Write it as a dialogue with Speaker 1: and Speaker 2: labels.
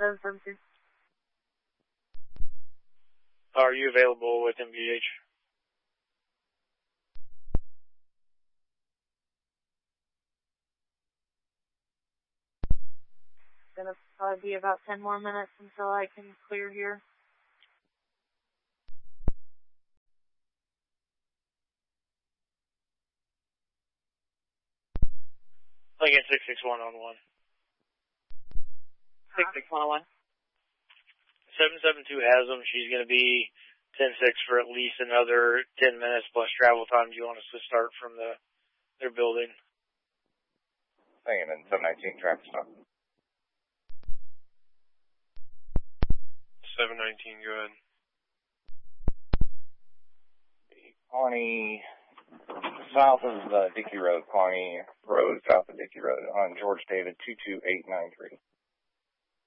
Speaker 1: 772.
Speaker 2: Are you available with MVH?
Speaker 1: It's gonna probably be about 10 more minutes until I can clear here.
Speaker 2: Lincoln 661 on 1.
Speaker 1: 66101.
Speaker 2: 772 has them. She's going to be 10-6 for at least another 10 minutes plus travel time. Do you want us to start from their building?
Speaker 3: Hanging in 719 traffic stop.
Speaker 4: 719, go ahead.
Speaker 3: Pawnee, south of Dickey Road, Pawnee Road, south of Dickey Road, on George David 22893.